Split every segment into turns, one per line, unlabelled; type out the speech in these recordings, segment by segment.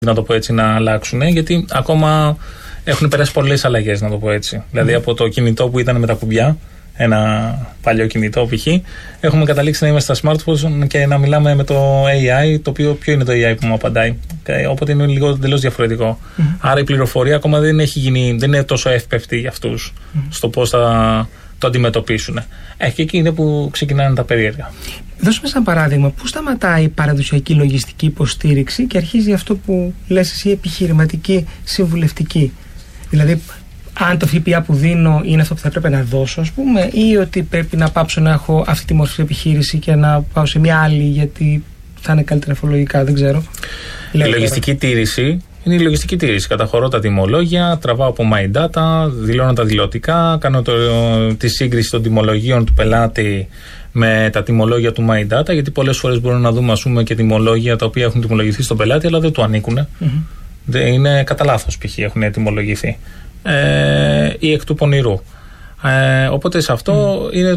να το πω έτσι, να αλλάξουν, γιατί ακόμα έχουν περάσει πολλές αλλαγές, να το πω έτσι. Δηλαδή από το κινητό που ήταν με τα κουμπιά, ένα παλιό κινητό π.χ., έχουμε καταλήξει να είμαστε στα smartphones και να μιλάμε με το AI, το οποίο ποιο είναι το AI που μου απαντάει. Οπότε είναι λίγο εντελώς διαφορετικό. Άρα η πληροφορία ακόμα δεν έχει γίνει, δεν είναι τόσο εύπευτη για αυτούς στο πώς θα το αντιμετωπίσουν. Και εκεί είναι που ξεκινάνε τα περίεργα.
Δώσουμε σαν παράδειγμα, πού σταματάει η παραδοσιακή λογιστική υποστήριξη και αρχίζει αυτό που λες εσύ, επιχειρηματική συμβουλευτική. Δηλαδή, αν το ΦΠΑ που δίνω είναι αυτό που θα πρέπει να δώσω, ας πούμε, ή ότι πρέπει να πάψω να έχω αυτή τη μορφή επιχείρηση και να πάω σε μια άλλη γιατί θα είναι καλύτερα φορολογικά, δεν ξέρω.
Η λογιστική τήρηση είναι η λογιστική τήρηση. Καταχωρώ τα τιμολόγια, τραβάω από My Data, δηλώνω τα δηλωτικά, κάνω τη σύγκριση των τιμολογίων του πελάτη με τα τιμολόγια του My Data, γιατί πολλές φορές μπορούμε να δούμε, ας πούμε, και τιμολόγια τα οποία έχουν τιμολογηθεί στον πελάτη, αλλά δεν του ανήκουν. Είναι κατά λάθος, π.χ. έχουν τιμολογηθεί. Ή εκ του πονηρού. Οπότε σε αυτό είναι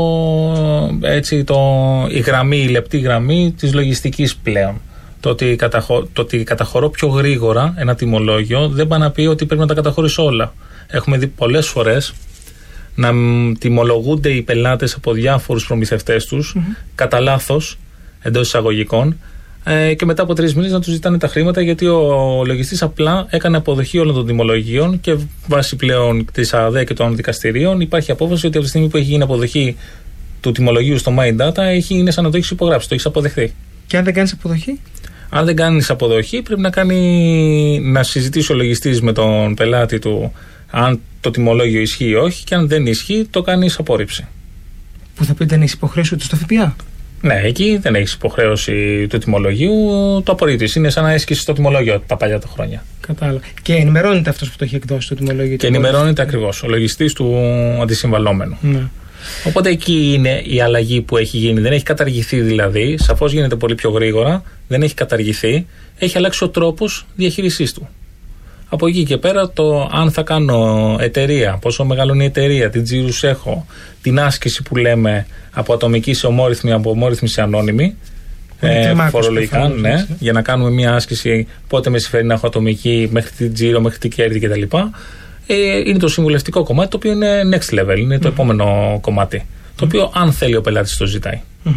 η γραμμή, η λεπτή γραμμή της λογιστικής πλέον. Το ότι καταχωρώ πιο γρήγορα ένα τιμολόγιο δεν πάει να πει ότι πρέπει να τα καταχωρήσω όλα. Έχουμε δει πολλές φορές να τιμολογούνται οι πελάτες από διάφορους προμηθευτές τους κατά λάθος, εντός εισαγωγικών, και μετά από 3 μήνες να τους ζητάνε τα χρήματα, γιατί ο λογιστής απλά έκανε αποδοχή όλων των τιμολογίων και βάσει πλέον της ΑΔΕ και των δικαστηρίων υπάρχει απόφαση ότι από τη στιγμή που έχει γίνει αποδοχή του τιμολογίου στο My Data είναι σαν να το έχεις υπογράψει, το έχεις αποδεχθεί.
Και αν δεν κάνεις αποδοχή?
Αν δεν κάνεις αποδοχή, πρέπει να συζητήσει ο λογιστής με τον πελάτη του αν το τιμολόγιο ισχύει ή όχι, και αν δεν ισχύει, το κάνεις απόρριψη.
Που θα πει δεν έχεις υποχρέωση ούτε στο ΦΠΑ.
Ναι, εκεί δεν έχεις υποχρέωση του τιμολογίου, το απορρίπτεις. Είναι σαν να έσκησες το τιμολόγιο τα παλιά τα χρόνια.
Κατάλαβα. Και ενημερώνεται αυτός που το έχει εκδώσει το τιμολόγιο.
Και ενημερώνεται ακριβώς ο λογιστής του αντισυμβαλόμενου. Ναι. Οπότε εκεί είναι η αλλαγή που έχει γίνει. Δεν έχει καταργηθεί δηλαδή. Σαφώς γίνεται πολύ πιο γρήγορα. Δεν έχει καταργηθεί. Έχει αλλάξει ο τρόπος διαχείρισής του. Από εκεί και πέρα, το αν θα κάνω εταιρεία, πόσο μεγαλώνει η εταιρεία, τι τζίρους έχω, την άσκηση που λέμε από ατομική σε ομόρυθμη, από ομόρυθμη σε ανώνυμη, φορολογικά, ναι, για να κάνουμε μια άσκηση πότε με συμφέρει να έχω ατομική, μέχρι την τζίρο, μέχρι την κέρδη κτλ. Είναι το συμβουλευτικό κομμάτι, το οποίο είναι next level, είναι το επόμενο κομμάτι, το οποίο αν θέλει ο πελάτης το ζητάει.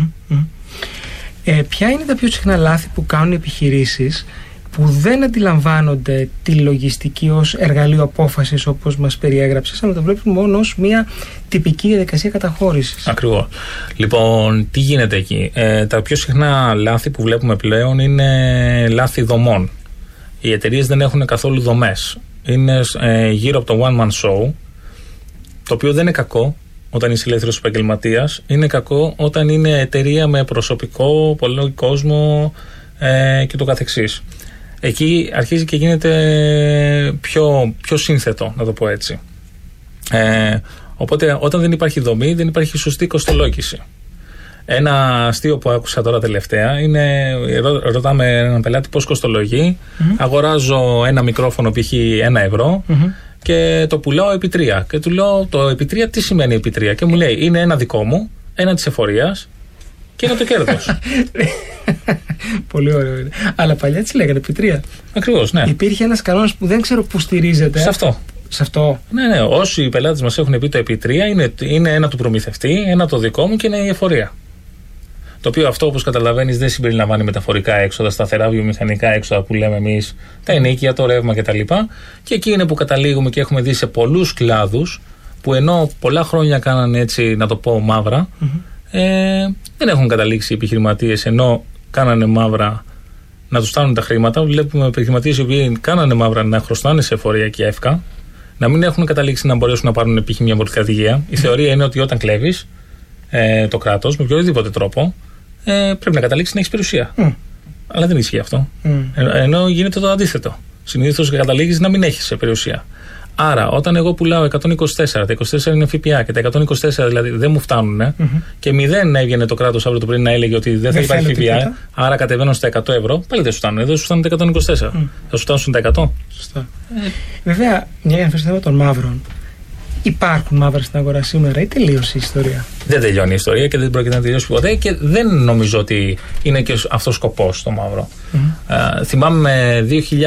Ποια είναι τα πιο συχνά λάθη που κάνουν οι επιχειρήσεις που δεν αντιλαμβάνονται τη λογιστική ως εργαλείο απόφασης, όπως μας περιέγραψες, αλλά το βλέπουν μόνο ως μια τυπική διαδικασία καταχώρησης?
Ακριβώς. Λοιπόν, τι γίνεται εκεί? Τα πιο συχνά λάθη που βλέπουμε πλέον είναι λάθη δομών. Οι εταιρείες δεν έχουν καθόλου δομές. Είναι γύρω από το one man show, το οποίο δεν είναι κακό όταν είσαι ελεύθερος επαγγελματίας. Είναι κακό όταν είναι εταιρεία με προσωπικό, πολύ κόσμο και το καθεξής. Εκεί αρχίζει και γίνεται πιο σύνθετο, να το πω έτσι. Οπότε όταν δεν υπάρχει δομή, δεν υπάρχει σωστή κοστολόγηση. Ένα αστείο που άκουσα τώρα τελευταία είναι, ρωτάμε έναν πελάτη πώς κοστολογεί. Αγοράζω ένα μικρόφωνο π.χ. 1 ευρώ και το πουλάω επί 3. Και του λέω, το επί 3 τι σημαίνει επί 3? Και μου λέει, είναι ένα δικό μου, ένα της εφορίας και ένα το κέρδος.
Πολύ ωραίο είναι. Αλλά παλιά τι λέγανε, επί 3.
Ακριβώς, ναι.
Υπήρχε ένας κανόνας που δεν ξέρω πού στηρίζεται. Σε αυτό.
Ναι. Όσοι οι πελάτες μας έχουν πει το επί 3 είναι ένα του προμηθευτή, ένα το δικό μου και είναι η εφορία. Το οποίο αυτό, όπως καταλαβαίνεις, δεν συμπεριλαμβάνει μεταφορικά έξοδα, σταθερά βιομηχανικά έξοδα που λέμε εμείς, τα ενίκια, το ρεύμα κτλ. Και εκεί είναι που καταλήγουμε και έχουμε δει σε πολλούς κλάδους που ενώ πολλά χρόνια κάνανε έτσι, να το πω, μαύρα, δεν έχουν καταλήξει οι επιχειρηματίες ενώ κάνανε μαύρα να τους φτάνουν τα χρήματα. Βλέπουμε επιχειρηματίες οι οποίοι κάνανε μαύρα να χρωστάνε σε εφορία και εύκα, να μην έχουν καταλήξει να μπορέσουν να πάρουν π.χ. μια πολιτική. Η θεωρία είναι ότι όταν κλέβεις το κράτος με οποιοδήποτε τρόπο, πρέπει να καταλήξει να έχεις περιουσία. Αλλά δεν ισχύει αυτό. Ενώ γίνεται το αντίθετο. Συνήθως καταλήγεις να μην έχεις περιουσία. Άρα, όταν εγώ πουλάω 124, τα 24 είναι ΦΠΑ και τα 124 δηλαδή δεν μου φτάνουν και 0 έβγαινε το κράτος αύριο το πρωί να έλεγε ότι δεν θα υπάρχει ΦΠΑ, άρα κατεβαίνω στα 100 ευρώ, πάλι δεν σου φτάνουν. Δεν σου φτάνουν τα 124. Θα σου φτάνουν στα 100.
Σωστά. Βέβαια, μια αναφέρει στο θέμα των μαύρων. Υπάρχουν μαύρα στην αγορά σήμερα ή τελείωσε η ιστορία?
Δεν τελειώνει η ιστορία και δεν πρόκειται να τελειώσει ποτέ και δεν νομίζω ότι είναι και αυτός ο σκοπός το μαύρο. Θυμάμαι